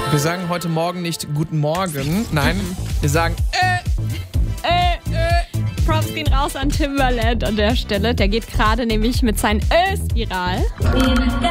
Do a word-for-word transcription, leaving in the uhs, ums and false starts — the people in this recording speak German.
Wir sagen heute Morgen nicht Guten Morgen. Nein, wir sagen äh, Äh, äh. Props gehen raus an Timbaland an der Stelle. Der geht gerade nämlich mit seinen Ös viral.